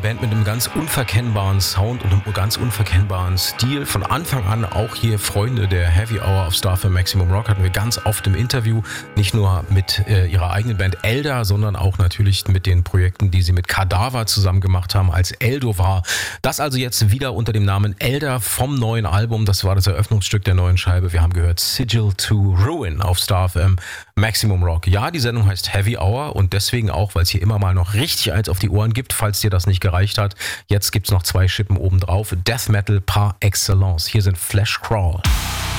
Band mit einem ganz unverkennbaren Sound und einem ganz unverkennbaren Stil. Von Anfang an auch hier Freunde der Heavy Hour auf Star FM Maximum Rock hatten wir ganz oft im Interview. Nicht nur mit ihrer eigenen Band Elder, sondern auch natürlich mit den Projekten, die sie mit Kadaver zusammen gemacht haben als Eldovar. Das also jetzt wieder unter dem Namen Elder vom neuen Album. Das war das Eröffnungsstück der neuen Scheibe. Wir haben gehört Sigil to Ruin auf Star FM Maximum Rock. Ja, die Sendung heißt Heavy Hour und deswegen auch, weil es hier immer mal noch richtig eins auf die Ohren gibt, falls dir das nicht gereicht hat. Jetzt gibt's noch 2 Schippen obendrauf. Death Metal par excellence. Hier sind Flesh Crawl.